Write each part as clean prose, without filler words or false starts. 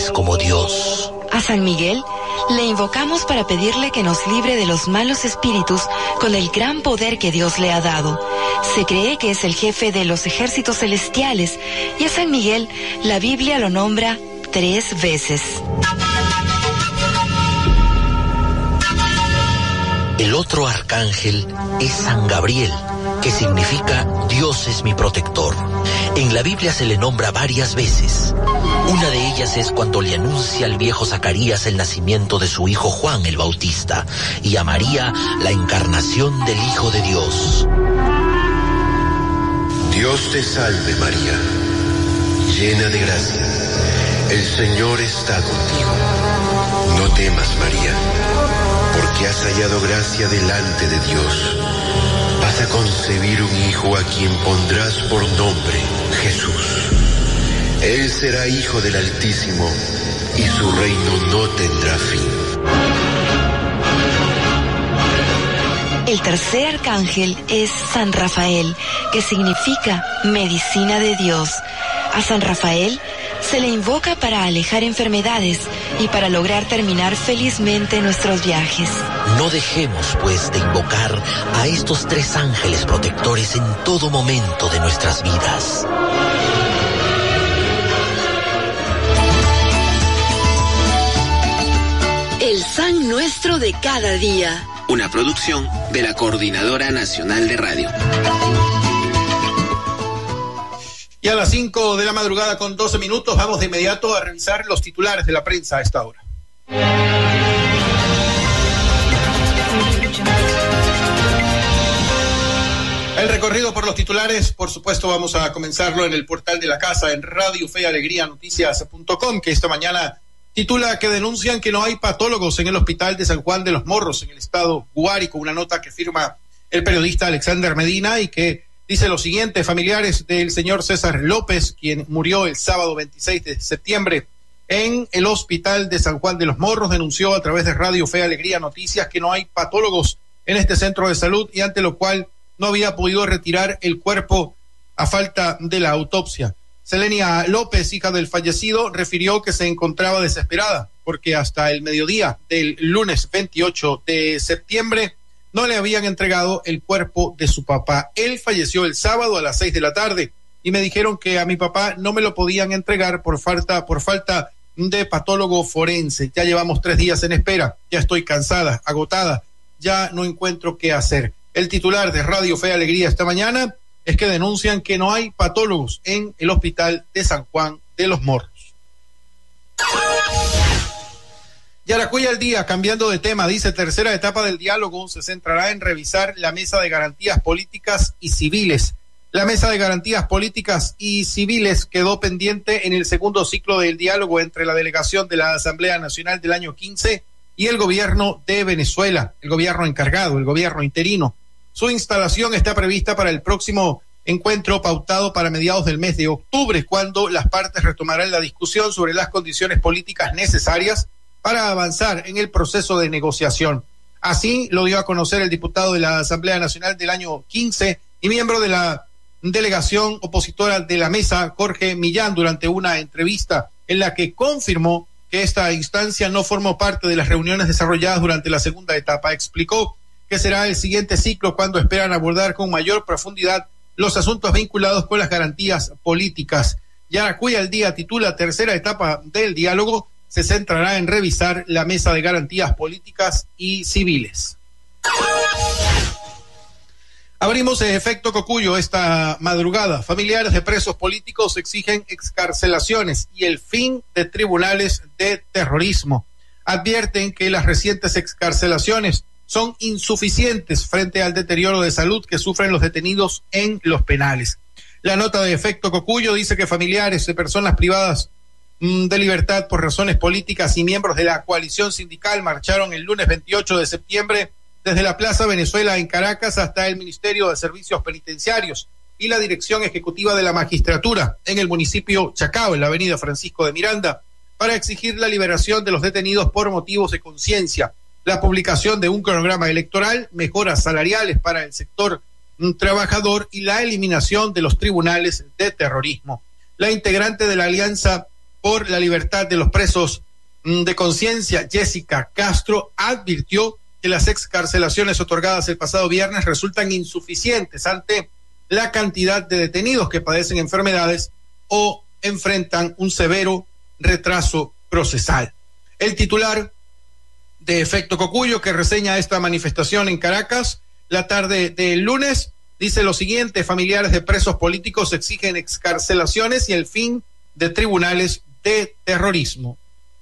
eres como Dios. A San Miguel le invocamos para pedirle que nos libre de los malos espíritus con el gran poder que Dios le ha dado. Se cree que es el jefe de los ejércitos celestiales y a San Miguel la Biblia lo nombra 3 veces. El otro arcángel es San Gabriel, que significa Dios es mi protector. En la Biblia se le nombra varias veces. Una de ellas es cuando le anuncia al viejo Zacarías el nacimiento de su hijo Juan el Bautista y a María la encarnación del Hijo de Dios. Dios te salve María, llena de gracia, el Señor está contigo. No temas María, porque has hallado gracia delante de Dios. Vas a concebir un hijo a quien pondrás por nombre Jesús. Él será hijo del Altísimo y su reino no tendrá fin. El tercer arcángel es San Rafael, que significa medicina de Dios. A San Rafael se le invoca para alejar enfermedades y para lograr terminar felizmente nuestros viajes. No dejemos, pues, de invocar a estos 3 ángeles protectores en todo momento de nuestras vidas. El San Nuestro de cada día. Una producción de la Coordinadora Nacional de Radio. Y a las 5 de la madrugada con 12 minutos vamos de inmediato a revisar los titulares de la prensa a esta hora. El recorrido por los titulares, por supuesto, vamos a comenzarlo en el portal de la casa, en Radio Fe y Alegría Noticias.com, que esta mañana titula que denuncian que no hay patólogos en el hospital de San Juan de los Morros, en el estado Guárico, una nota que firma el periodista Alexander Medina y que dice lo siguiente: familiares del señor César López, quien murió el sábado 26 de septiembre en el hospital de San Juan de los Morros, denunció a través de Radio Fe y Alegría Noticias que no hay patólogos en este centro de salud y ante lo cual no había podido retirar el cuerpo a falta de la autopsia. Selenia López, hija del fallecido, refirió que se encontraba desesperada porque hasta el mediodía del lunes 28 de septiembre no le habían entregado el cuerpo de su papá. Él falleció el sábado a las 6 de la tarde y me dijeron que a mi papá no me lo podían entregar por falta de patólogo forense. Ya llevamos 3 días en espera, ya estoy cansada, agotada, ya no encuentro qué hacer. El titular de Radio Fe y Alegría esta mañana es que denuncian que no hay patólogos en el hospital de San Juan de los Morros. Yaracuy al día, cambiando de tema, dice: tercera etapa del diálogo se centrará en revisar la mesa de garantías políticas y civiles. La mesa de garantías políticas y civiles quedó pendiente en el segundo ciclo del diálogo entre la delegación de la Asamblea Nacional del año 15 y el gobierno de Venezuela, el gobierno encargado, el gobierno interino. Su instalación está prevista para el próximo encuentro pautado para mediados del mes de octubre, cuando las partes retomarán la discusión sobre las condiciones políticas necesarias para avanzar en el proceso de negociación. Así lo dio a conocer el diputado de la Asamblea Nacional del año 15 y miembro de la delegación opositora de la mesa, Jorge Millán, durante una entrevista en la que confirmó que esta instancia no formó parte de las reuniones desarrolladas durante la segunda etapa. Explicó que será el siguiente ciclo cuando esperan abordar con mayor profundidad los asuntos vinculados con las garantías políticas. Yaracuy al día titula: tercera etapa del diálogo se centrará en revisar la mesa de garantías políticas y civiles. Abrimos el efecto Cocuyo esta madrugada. Familiares de presos políticos exigen excarcelaciones y el fin de tribunales de terrorismo. Advierten que las recientes excarcelaciones son insuficientes frente al deterioro de salud que sufren los detenidos en los penales. La nota de efecto Cocuyo dice que familiares de personas privadas de libertad por razones políticas y miembros de la coalición sindical marcharon el lunes 28 de septiembre desde la Plaza Venezuela en Caracas hasta el Ministerio de Servicios Penitenciarios y la Dirección Ejecutiva de la Magistratura en el municipio Chacao, en la avenida Francisco de Miranda, para exigir la liberación de los detenidos por motivos de conciencia, la publicación de un cronograma electoral, mejoras salariales para el sector trabajador y la eliminación de los tribunales de terrorismo. La integrante de la Alianza por la libertad de los presos de conciencia, Jessica Castro, advirtió que las excarcelaciones otorgadas el pasado viernes resultan insuficientes ante la cantidad de detenidos que padecen enfermedades o enfrentan un severo retraso procesal. El titular de Efecto Cocuyo, que reseña esta manifestación en Caracas la tarde del lunes, dice lo siguiente: familiares de presos políticos exigen excarcelaciones y el fin de tribunales de terrorismo.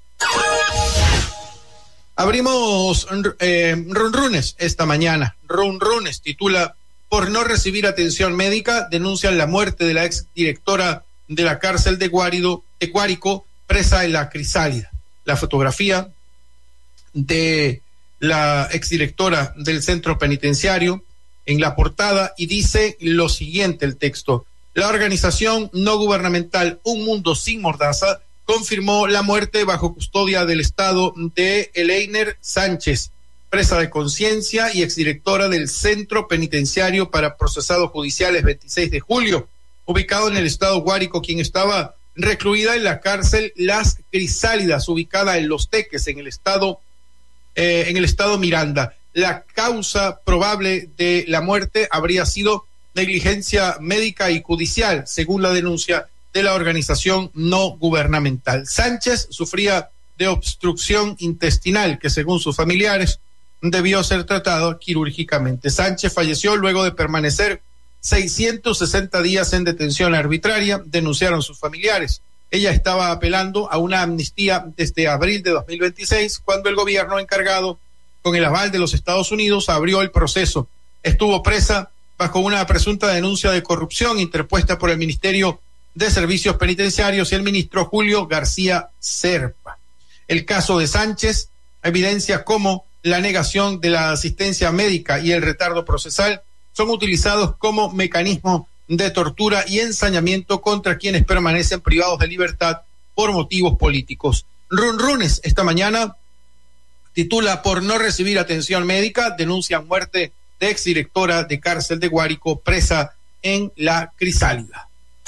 Abrimos Runrunes esta mañana. Runrunes titula: por no recibir atención médica, denuncian la muerte de la exdirectora de la cárcel de Guárico, presa en la Crisálida. La fotografía de la exdirectora del centro penitenciario en la portada, y dice lo siguiente el texto: la organización no gubernamental Un Mundo Sin Mordaza confirmó la muerte bajo custodia del Estado de Eleiner Sánchez, presa de conciencia y exdirectora del Centro Penitenciario para Procesados Judiciales 26 de Julio, ubicado en el estado Guárico, quien estaba recluida en la cárcel Las Crisálidas, ubicada en Los Teques, en el estado Miranda. La causa probable de la muerte habría sido negligencia médica y judicial, según la denuncia de la organización no gubernamental. Sánchez sufría de obstrucción intestinal, que según sus familiares debió ser tratado quirúrgicamente. Sánchez falleció luego de permanecer 660 días en detención arbitraria, denunciaron sus familiares. Ella estaba apelando a una amnistía desde abril de 2026, cuando el gobierno encargado, con el aval de los Estados Unidos, abrió el proceso. Estuvo presa bajo una presunta denuncia de corrupción interpuesta por el Ministerio de Servicios Penitenciarios y el ministro Julio García Serpa. El caso de Sánchez evidencia cómo la negación de la asistencia médica y el retardo procesal son utilizados como mecanismo de tortura y ensañamiento contra quienes permanecen privados de libertad por motivos políticos. Runrunes esta mañana titula: por no recibir atención médica, denuncian muerte de exdirectora de cárcel de Guárico, presa en la Crisálida.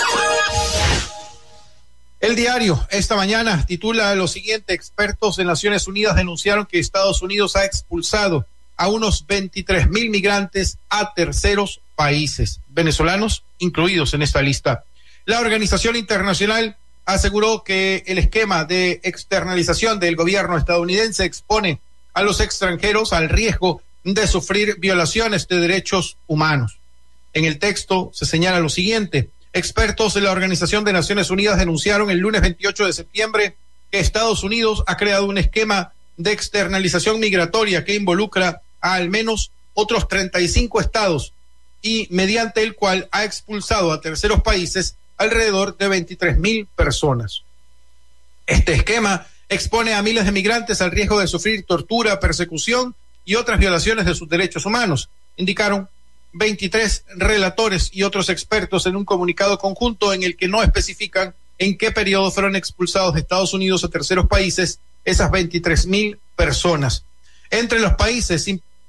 El Diario esta mañana titula lo siguiente: expertos de Naciones Unidas denunciaron que Estados Unidos ha expulsado a unos 23,000 migrantes a terceros países, venezolanos incluidos en esta lista. La organización internacional aseguró que el esquema de externalización del gobierno estadounidense expone a los extranjeros al riesgo de sufrir violaciones de derechos humanos. En el texto se señala lo siguiente: expertos de la Organización de Naciones Unidas denunciaron el lunes 28 de septiembre que Estados Unidos ha creado un esquema de externalización migratoria que involucra a al menos otros 35 estados y mediante el cual ha expulsado a terceros países alrededor de 23,000 personas. Este esquema expone a miles de migrantes al riesgo de sufrir tortura, persecución y otras violaciones de sus derechos humanos, indicaron 23 relatores y otros expertos en un comunicado conjunto en el que no especifican en qué periodo fueron expulsados de Estados Unidos a terceros países esas 23,000 personas. Entre los países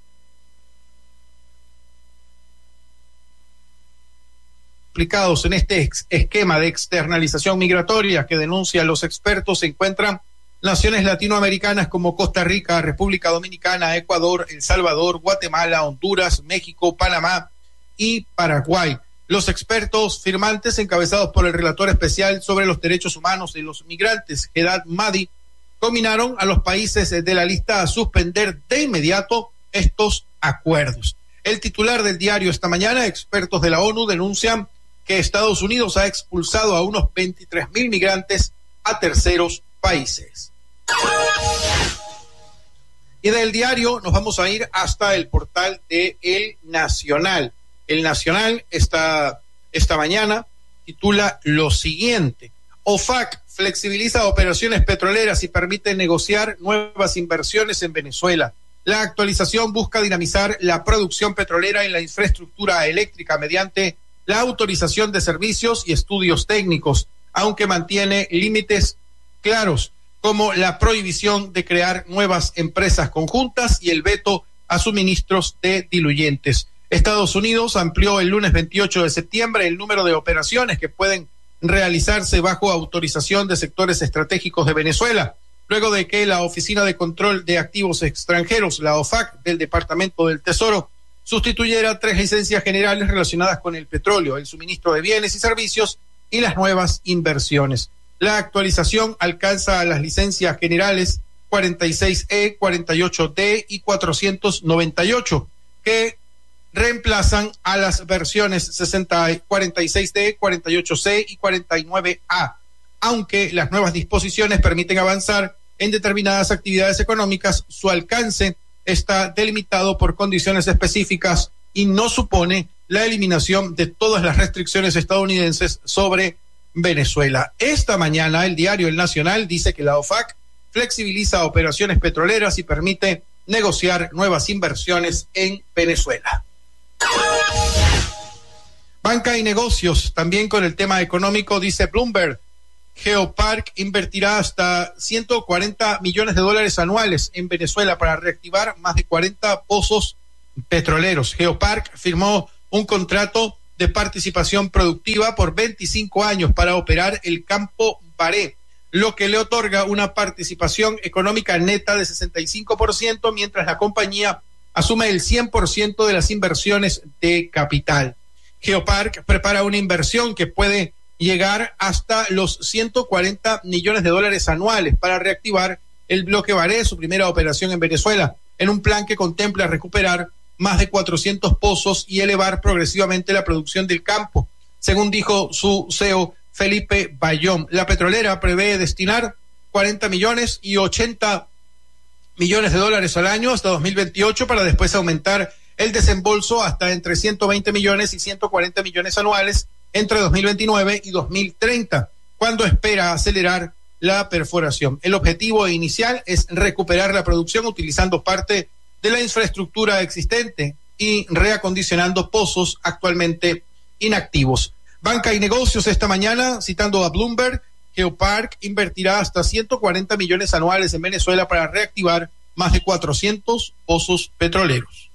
implicados en este esquema de externalización migratoria que denuncian los expertos se encuentran naciones latinoamericanas como Costa Rica, República Dominicana, Ecuador, El Salvador, Guatemala, Honduras, México, Panamá y Paraguay. Los expertos firmantes, encabezados por el relator especial sobre los derechos humanos de los migrantes, Hedad Mahdi, combinaron a los países de la lista a suspender de inmediato estos acuerdos. El titular del Diario esta mañana: expertos de la ONU denuncian que Estados Unidos ha expulsado a unos 23,000 migrantes a terceros países. Y del Diario nos vamos a ir hasta el portal de El Nacional. El Nacional esta mañana titula lo siguiente: OFAC flexibiliza operaciones petroleras y permite negociar nuevas inversiones en Venezuela. La actualización busca dinamizar la producción petrolera en la infraestructura eléctrica mediante la autorización de servicios y estudios técnicos, aunque mantiene límites claros como la prohibición de crear nuevas empresas conjuntas y el veto a suministros de diluyentes. Estados Unidos amplió el lunes 28 de septiembre el número de operaciones que pueden realizarse bajo autorización de sectores estratégicos de Venezuela, luego de que la Oficina de Control de Activos Extranjeros, la OFAC, del Departamento del Tesoro, sustituyera 3 licencias generales relacionadas con el petróleo, el suministro de bienes y servicios y las nuevas inversiones. La actualización alcanza a las licencias generales 46E, 48D y 498, que reemplazan a las versiones 46D, 48C y 49A, aunque las nuevas disposiciones permiten avanzar en determinadas actividades económicas, su alcance está delimitado por condiciones específicas y no supone la eliminación de todas las restricciones estadounidenses sobre Venezuela. Esta mañana el diario El Nacional dice que la OFAC flexibiliza operaciones petroleras y permite negociar nuevas inversiones en Venezuela. Banca y negocios, también con el tema económico, dice Bloomberg, Geopark invertirá hasta $140 millones anuales en Venezuela para reactivar más de 40 pozos petroleros. Geopark firmó un contrato de participación productiva por 25 años para operar el campo Baré, lo que le otorga una participación económica neta de 65%, mientras la compañía asume el 100% de las inversiones de capital. Geopark prepara una inversión que puede llegar hasta los $140 millones anuales para reactivar el bloque Baré, su primera operación en Venezuela, en un plan que contempla recuperar más de 400 pozos y elevar progresivamente la producción del campo, según dijo su CEO Felipe Bayón. La petrolera prevé destinar 40 millones y 80 millones de dólares al año hasta 2028 para después aumentar el desembolso hasta entre 120 millones y 140 millones anuales entre 2029 y 2030, cuando espera acelerar la perforación. El objetivo inicial es recuperar la producción utilizando parte de la infraestructura existente y reacondicionando pozos actualmente inactivos. Banca y negocios esta mañana, citando a Bloomberg, Geopark invertirá hasta 140 millones anuales en Venezuela para reactivar más de 400 pozos petroleros.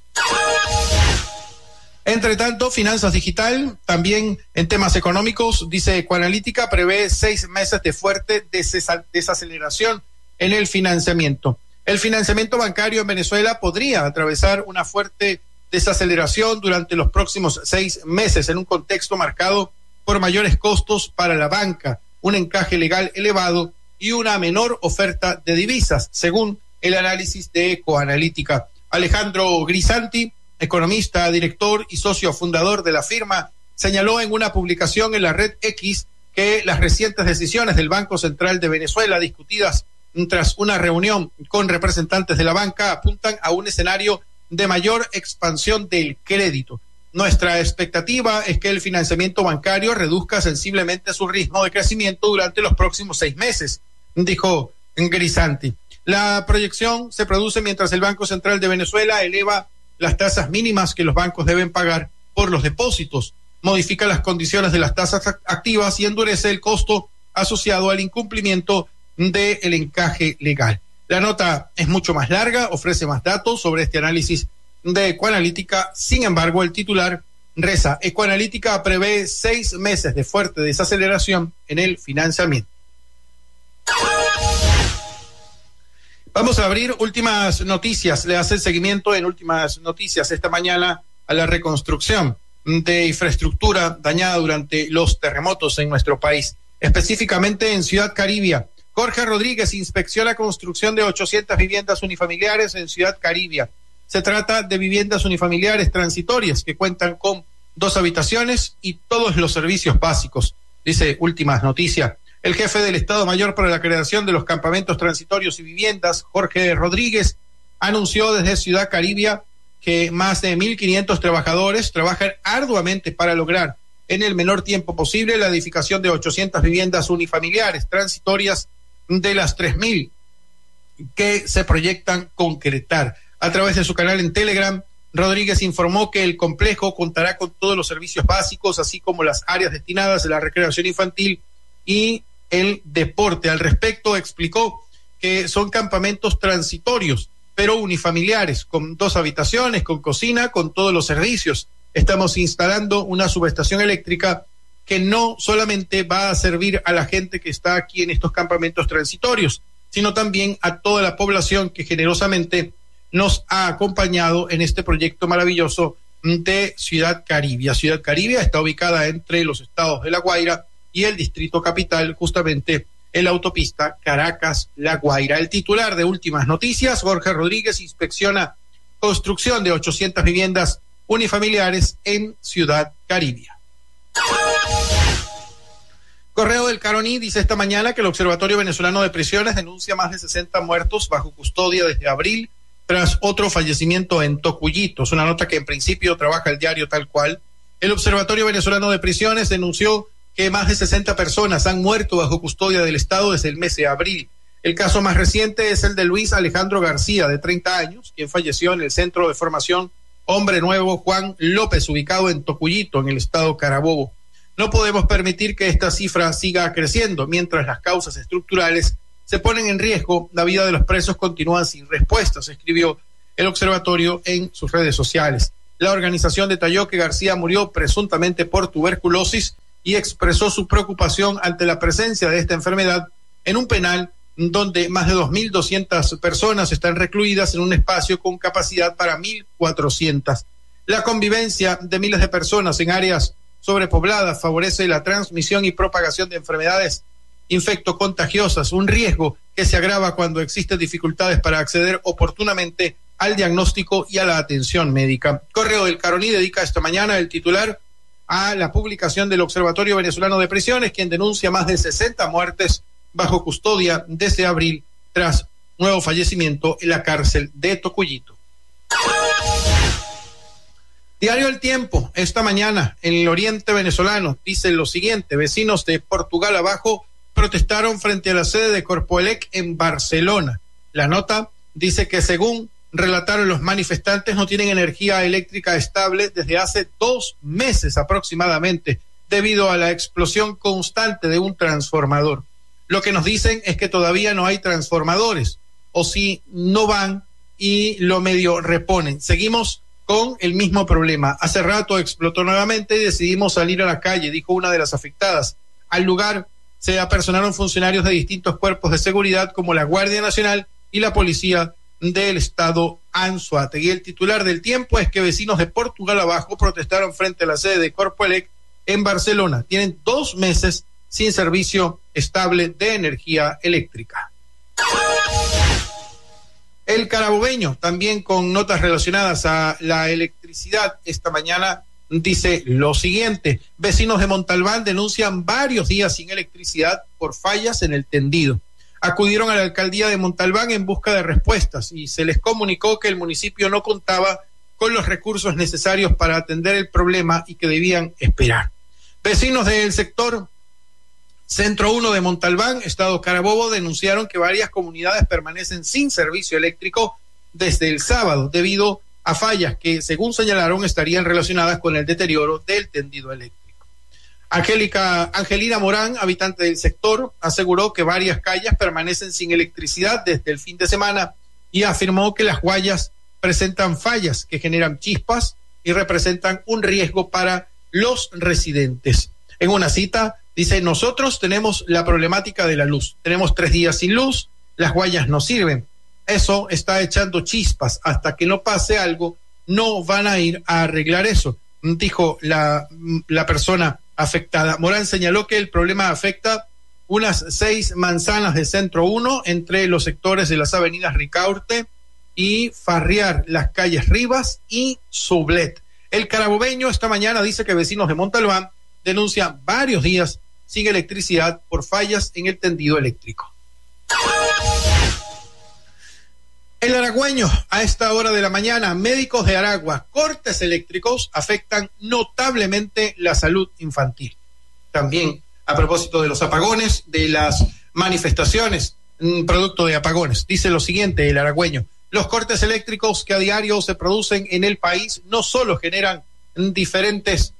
Entre tanto, Finanzas Digital, también en temas económicos, dice Ecoanalítica, prevé 6 meses de fuerte desaceleración en el financiamiento. El financiamiento bancario en Venezuela podría atravesar una fuerte desaceleración durante los próximos 6 meses en un contexto marcado por mayores costos para la banca, un encaje legal elevado y una menor oferta de divisas, según el análisis de Ecoanalítica. Alejandro Grisanti, economista, director y socio fundador de la firma, señaló en una publicación en la red X que las recientes decisiones del Banco Central de Venezuela, discutidas tras una reunión con representantes de la banca, apuntan a un escenario de mayor expansión del crédito. Nuestra expectativa es que el financiamiento bancario reduzca sensiblemente su ritmo de crecimiento durante los próximos 6 meses, dijo Grisanti. La proyección se produce mientras el Banco Central de Venezuela eleva las tasas mínimas que los bancos deben pagar por los depósitos, modifica las condiciones de las tasas activas y endurece el costo asociado al incumplimiento del encaje legal. La nota es mucho más larga, ofrece más datos sobre este análisis de Ecoanalítica. Sin embargo, el titular reza: Ecoanalítica prevé 6 meses de fuerte desaceleración en el financiamiento. Vamos a abrir últimas noticias. Le hace seguimiento en últimas noticias esta mañana a la reconstrucción de infraestructura dañada durante los terremotos en nuestro país, específicamente en Ciudad Caribia. Jorge Rodríguez inspecciona la construcción de 800 viviendas unifamiliares en Ciudad Caribia. Se trata de viviendas unifamiliares transitorias que cuentan con 2 habitaciones y todos los servicios básicos, dice Últimas Noticias. El jefe del Estado Mayor para la creación de los campamentos transitorios y viviendas, Jorge Rodríguez, anunció desde Ciudad Caribia que más de 1.500 trabajadores trabajan arduamente para lograr en el menor tiempo posible la edificación de 800 viviendas unifamiliares transitorias de las 3.000 que se proyectan concretar. A través de su canal en Telegram, Rodríguez informó que el complejo contará con todos los servicios básicos, así como las áreas destinadas a la recreación infantil y el deporte. Al respecto, explicó que son campamentos transitorios, pero unifamiliares, con 2 habitaciones, con cocina, con todos los servicios. Estamos instalando una subestación eléctrica que no solamente va a servir a la gente que está aquí en estos campamentos transitorios, sino también a toda la población que generosamente nos ha acompañado en este proyecto maravilloso de Ciudad Caribia. Ciudad Caribia está ubicada entre los estados de La Guaira y el Distrito Capital, justamente en la autopista Caracas-La Guaira. El titular de Últimas Noticias, Jorge Rodríguez, inspecciona construcción de 800 viviendas unifamiliares en Ciudad Caribia. Correo del Caroní dice esta mañana que el Observatorio Venezolano de Prisiones denuncia más de 60 muertos bajo custodia desde abril tras otro fallecimiento en Tocuyito. Es una nota que en principio trabaja el diario Tal Cual. El Observatorio Venezolano de Prisiones denunció que más de 60 personas han muerto bajo custodia del Estado desde el mes de abril. El caso más reciente es el de Luis Alejandro García, de 30 años, quien falleció en el Centro de Formación Hombre Nuevo Juan López, ubicado en Tocuyito, en el estado Carabobo. No podemos permitir que esta cifra siga creciendo, mientras las causas estructurales se ponen en riesgo, la vida de los presos continúa sin respuestas, escribió el observatorio en sus redes sociales. La organización detalló que García murió presuntamente por tuberculosis y expresó su preocupación ante la presencia de esta enfermedad en un penal donde más de 2.200 personas están recluidas en un espacio con capacidad para 1.400. La convivencia de miles de personas en áreas sobrepobladas favorece la transmisión y propagación de enfermedades infectocontagiosas, un riesgo que se agrava cuando existen dificultades para acceder oportunamente al diagnóstico y a la atención médica. Correo del Caroní dedica esta mañana el titular a la publicación del Observatorio Venezolano de Prisiones, quien denuncia más de 60 muertes bajo custodia desde abril tras nuevo fallecimiento en la cárcel de Tocuyito. Diario El Tiempo, esta mañana en el oriente venezolano, dice lo siguiente: vecinos de Portugal Abajo protestaron frente a la sede de Corpoelec en Barcelona. La nota dice que según relataron los manifestantes no tienen energía eléctrica estable desde hace 2 meses aproximadamente debido a la explosión constante de un transformador. Lo que nos dicen es que todavía no hay transformadores, o si no van y lo medio reponen. Seguimos con el mismo problema. Hace rato explotó nuevamente y decidimos salir a la calle, dijo una de las afectadas. Al lugar se apersonaron funcionarios de distintos cuerpos de seguridad como la Guardia Nacional y la Policía del Estado Anzoátegui. El titular del Tiempo es que vecinos de Portugal Abajo protestaron frente a la sede de Corpoelec en Barcelona. Tienen 2 meses sin servicio estable de energía eléctrica. El Carabobeño, también con notas relacionadas a la electricidad, esta mañana dice lo siguiente: vecinos de Montalbán denuncian varios días sin electricidad por fallas en el tendido. Acudieron a la alcaldía de Montalbán en busca de respuestas y se les comunicó que el municipio no contaba con los recursos necesarios para atender el problema y que debían esperar. Vecinos del sector Centro 1 de Montalbán, estado Carabobo, denunciaron que varias comunidades permanecen sin servicio eléctrico desde el sábado debido a fallas que, según señalaron, estarían relacionadas con el deterioro del tendido eléctrico. Angelina Morán, habitante del sector, aseguró que varias calles permanecen sin electricidad desde el fin de semana y afirmó que las guayas presentan fallas que generan chispas y representan un riesgo para los residentes. En una cita dice: nosotros tenemos la problemática de la luz, tenemos 3 días sin luz, las guayas no sirven, eso está echando chispas, hasta que no pase algo no van a ir a arreglar eso, dijo la persona afectada. Morán señaló que el problema afecta unas 6 manzanas de Centro 1 entre los sectores de las avenidas Ricaurte y Farriar, las calles Rivas y Sublet. El Carabobeño esta mañana dice que vecinos de Montalbán denuncian varios días sin electricidad por fallas en el tendido eléctrico. El Aragüeño, a esta hora de la mañana, médicos de Aragua, cortes eléctricos afectan notablemente la salud infantil. También, a propósito de los apagones, de las manifestaciones producto de apagones, dice lo siguiente el Aragüeño: los cortes eléctricos que a diario se producen en el país no solo generan diferencias,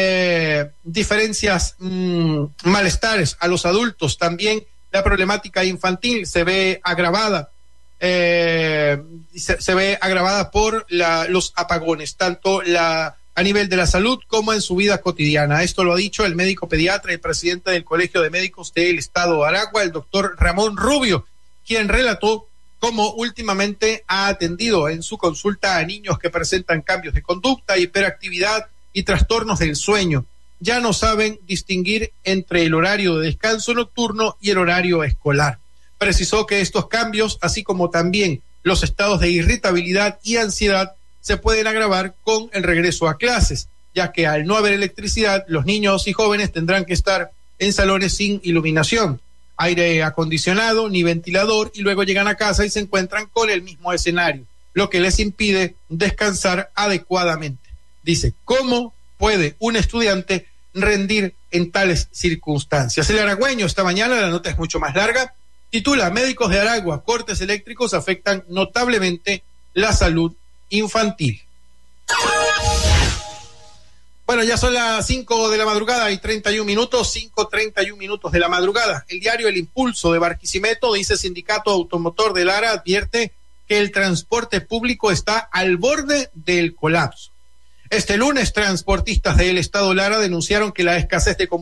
malestares a los adultos, también la problemática infantil se ve agravada. Se ve agravada por los apagones. Tanto la a nivel de la salud como en su vida cotidiana. Esto lo ha dicho el médico pediatra y presidente del Colegio de Médicos del Estado de Aragua, el doctor Ramón Rubio, quien relató cómo últimamente ha atendido en su consulta a niños que presentan cambios de conducta, hiperactividad y trastornos del sueño. Ya no saben distinguir entre el horario de descanso nocturno y el horario escolar. Precisó que estos cambios, así como también los estados de irritabilidad y ansiedad, se pueden agravar con el regreso a clases, ya que al no haber electricidad, los niños y jóvenes tendrán que estar en salones sin iluminación, aire acondicionado ni ventilador, y luego llegan a casa y se encuentran con el mismo escenario, lo que les impide descansar adecuadamente. Dice, ¿cómo puede un estudiante rendir en tales circunstancias? El aragüeño esta mañana, la nota es mucho más larga, titula: Médicos de Aragua, cortes eléctricos afectan notablemente la salud infantil. Bueno, ya son las 5 de la madrugada y 31 minutos, 5:31 minutos de la madrugada. El diario El Impulso de Barquisimeto dice: Sindicato Automotor de Lara advierte que el transporte público está al borde del colapso. Este lunes, transportistas del Estado Lara denunciaron que la escasez de